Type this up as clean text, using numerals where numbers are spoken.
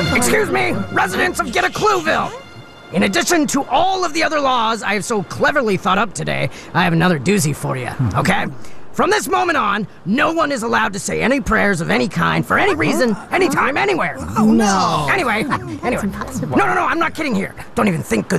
Excuse me, residents of Get a Clueville. In addition to all of the other laws I have so cleverly thought up today, I have another doozy for you, okay? From this moment on, no one is allowed to say any prayers of any kind for any reason, anytime, anywhere. Oh, no. Anyway. No, I'm not kidding here. Don't even think good